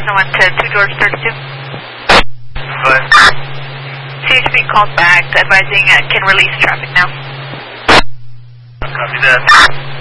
1 to 2 George 32. Go ahead. CHP called back advising can release traffic now. Copy that.